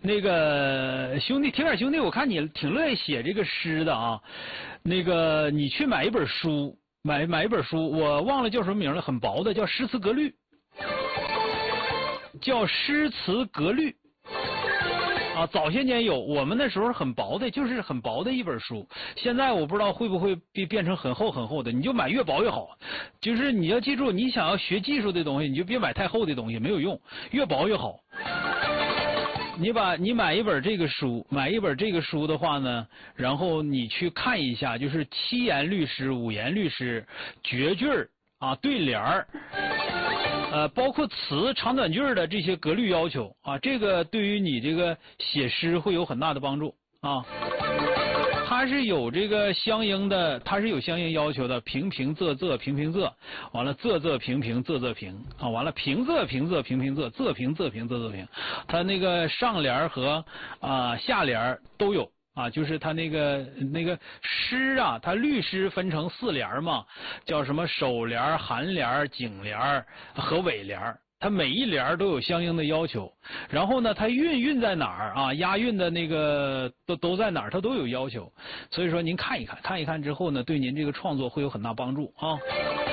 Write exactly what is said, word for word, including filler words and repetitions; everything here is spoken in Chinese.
那个兄弟，铁杆兄弟，我看你挺乐意写这个诗的啊。那个你去买一本书，买买一本书，我忘了叫什么名了，很薄的，叫《诗词格律》，叫《诗词格律》。啊，早些年有，我们那时候很薄的，就是很薄的一本书。现在我不知道会不会变变成很厚很厚的，你就买越薄越好。就是你要记住，你想要学技术的东西，你就别买太厚的东西，没有用，越薄越好。你把你买一本这个书，买一本这个书的话呢，然后你去看一下，就是七言律诗、五言律诗、绝句儿啊、对联儿。呃，包括词长短句的这些格律要求啊，这个对于你这个写诗会有很大的帮助啊。它是有这个相应的，它是有相应要求的，平平仄仄平平仄，完了仄仄平平仄仄平啊，完了平仄平仄平平仄，仄平仄平仄仄平，它那个上联和啊下联都有。啊，就是他那个那个诗啊，他律诗分成四联嘛，叫什么首联、颔联、颈联和尾联，它每一联都有相应的要求。然后呢，它韵韵在哪儿啊？押韵的那个都都在哪儿？它都有要求。所以说您看一看，看一看之后呢，对您这个创作会有很大帮助啊。